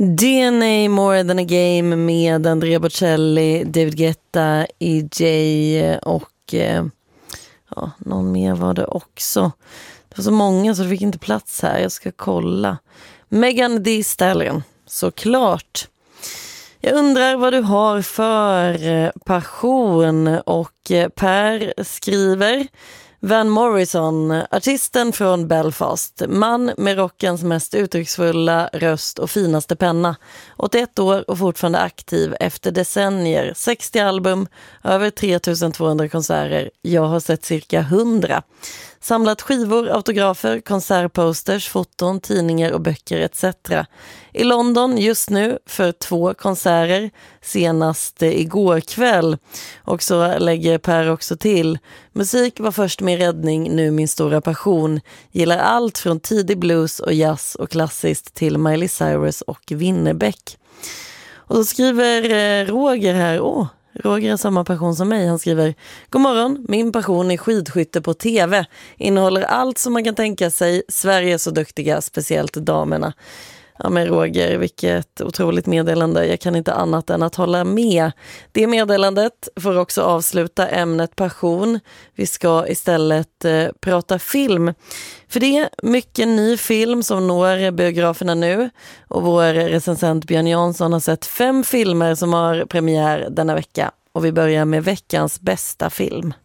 DNA More Than A Game med Andrea Bocelli, David Guetta, EJ och någon mer var det också. Det var så många så det fick inte plats här. Jag ska kolla. Megan Thee Stallion, såklart. Jag undrar vad du har för passion, och Per skriver: Van Morrison, artisten från Belfast, man med rockens mest uttrycksfulla röst och finaste penna. 81 år och fortfarande aktiv efter decennier, 60 album, över 3200 konserter. Jag har sett cirka 100. Samlat skivor, autografer, konsertposters, foton, tidningar och böcker etc. I London just nu för 2 konserter, senast igår kväll. Och så lägger Per också till: musik var först min räddning, nu min stora passion. Gillar allt från tidig blues och jazz och klassiskt till Miley Cyrus och Winnerbäck. Och så skriver Roger här, Roger har samma passion som mig. Han skriver: god morgon, min passion är skidskytte på tv. Innehåller allt som man kan tänka sig. Sverige är så duktiga, speciellt damerna. Ja men Roger, vilket otroligt meddelande. Jag kan inte annat än att hålla med. Det meddelandet får också avsluta ämnet passion. Vi ska istället prata film. För det är mycket ny film som når biograferna nu. Och vår recensent Björn Jansson har sett 5 filmer som har premiär denna vecka. Och vi börjar med veckans bästa film.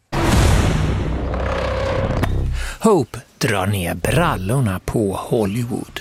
Hope drar ner brallorna på Hollywood.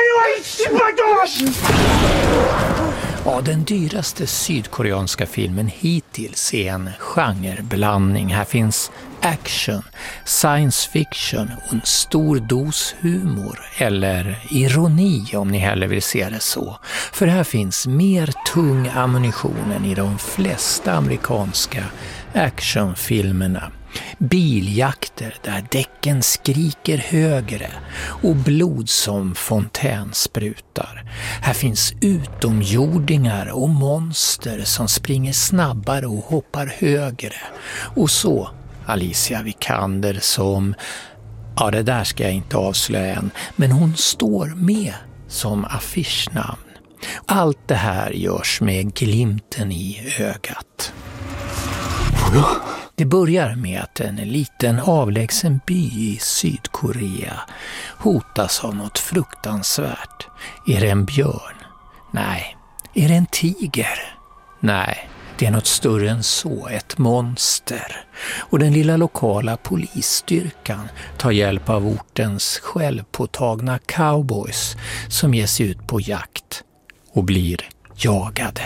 Ja, den dyraste sydkoreanska filmen hittills är en genreblandning. Här finns action, science fiction och en stor dos humor, eller ironi om ni hellre vill se det så. För här finns mer tung ammunition än i de flesta amerikanska actionfilmerna. Biljakter där däcken skriker högre och blod som fontän sprutar. Här finns utomjordingar och monster som springer snabbare och hoppar högre. Och så Alicia Vikander som, det där ska jag inte avslöja än, men hon står med som affischnamn. Allt det här görs med glimten i ögat. Det börjar med att en liten avlägsen by i Sydkorea hotas av något fruktansvärt. Är det en björn? Nej. Är det en tiger? Nej. Det är något större än så, ett monster. Och den lilla lokala polisstyrkan tar hjälp av ortens självpåtagna cowboys som ger sig ut på jakt och blir jagade.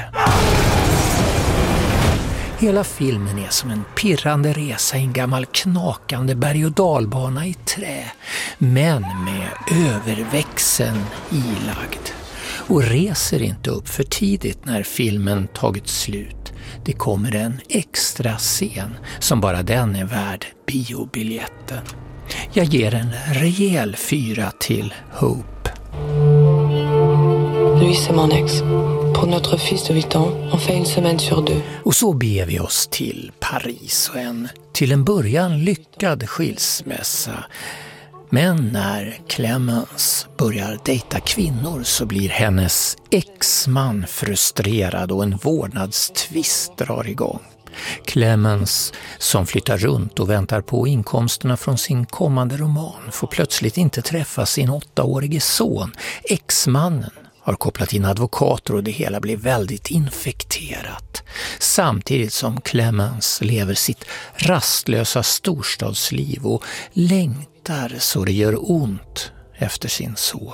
Hela filmen är som en pirrande resa i en gammal knakande berg- och dalbana i trä, men med överväxeln ilagd. Och reser inte upp för tidigt när filmen tagit slut. Det kommer en extra scen som bara den är värd biobiljetten. Jag ger en rejäl 4 till Hope. Louis c'est mon ex. Pour notre fils de 8 ans, on fait une semaine sur 2. Och så beger vi oss till Paris och en till en början lyckad skilsmässa. Men när Clemens börjar dejta kvinnor så blir hennes exman frustrerad och en vårdnadstvist drar igång. Clemens, som flyttar runt och väntar på inkomsterna från sin kommande roman, får plötsligt inte träffa sin 8-årige son. Exmannen har kopplat in advokater och det hela blir väldigt infekterat. Samtidigt som Clemens lever sitt rastlösa storstadsliv och längtar så det gör ont efter sin son.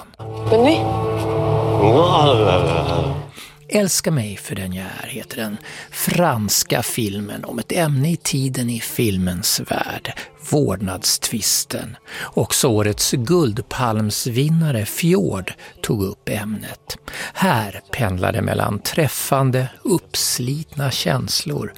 Älska mig för den jag är heter den franska filmen om ett ämne i tiden i filmens värld, vårdnadstvisten. Också årets guldpalmsvinnare Fjord tog upp ämnet. Här pendlade mellan träffande, uppslitna känslor